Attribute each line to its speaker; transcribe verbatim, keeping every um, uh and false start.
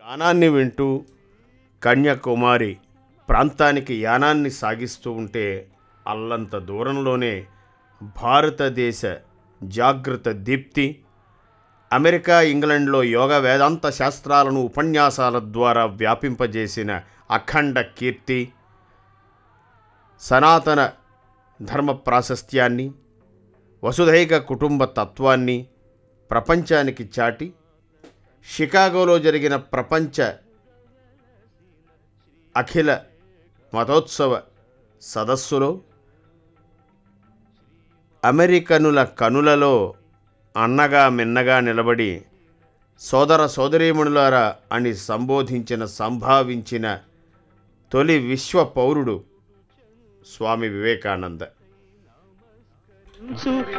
Speaker 1: యానాన్ని వింటూ కన్యాకుమారి ప్రాంతానికి యానాన్ని సాగిస్తూ ఉంటే అల్లంత దూరంలోనే భారతదేశ జాగృత దీప్తి, అమెరికా ఇంగ్లండ్లో యోగ వేదాంత శాస్త్రాలను ఉపన్యాసాల ద్వారా వ్యాపింపజేసిన అఖండ కీర్తి, సనాతన ధర్మ ప్రాశస్త్యాన్ని, వసుధైక కుటుంబ తత్వాన్ని ప్రపంచానికి చాటి షికాగోలో జరిగిన ప్రపంచ అఖిల మతోత్సవ సదస్సులో అమెరికనుల కనులలో అన్నగా మిన్నగా నిలబడి సోదర సోదరీమణులారా అని సంబోధించిన సంభావించిన తొలి విశ్వ పౌరుడు స్వామి వివేకానంద.